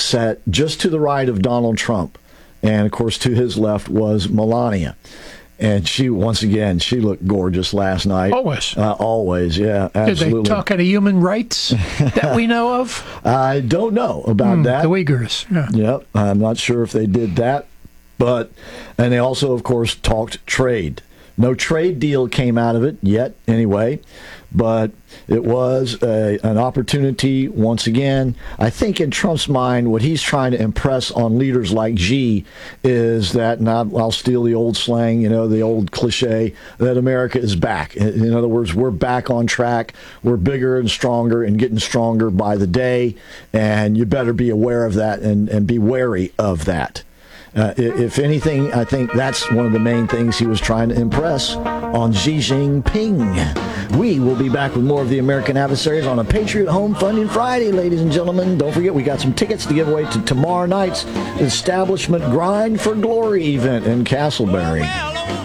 sat just to the right of Donald Trump. And, of course, to his left was Melania. And she, once again, she looked gorgeous last night. Always. Always, yeah, absolutely. Did they talk any human rights that we know of? I don't know about that. The Uyghurs, yeah. Yep, I'm not sure if they did that. And they also, of course, talked trade. No trade deal came out of it yet, anyway. But it was an opportunity, once again. I think in Trump's mind, what he's trying to impress on leaders like Xi is that, and I'll steal the old slang, the old cliche, that America is back. In other words, we're back on track. We're bigger and stronger and getting stronger by the day. And you better be aware of that and be wary of that. If anything, I think that's one of the main things he was trying to impress on Xi Jinping. We will be back with more of the American Adversaries on a Patriot Home Funding Friday, ladies and gentlemen. Don't forget, we got some tickets to give away to tomorrow night's Establishment Grind for Glory event in Castleberry.